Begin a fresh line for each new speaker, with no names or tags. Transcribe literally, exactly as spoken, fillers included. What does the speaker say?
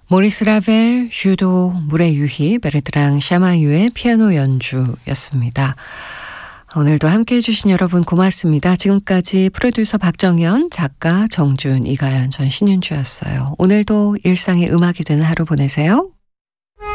모리스 라벨, 슈도, 물의 유희, 베르트랑 샤마유의 피아노 연주였습니다. 오늘도 함께해 주신 여러분 고맙습니다. 지금까지 프로듀서 박정현, 작가 정준, 이가연, 전 신윤주였어요. 오늘도 일상의 음악이 되는 하루 보내세요.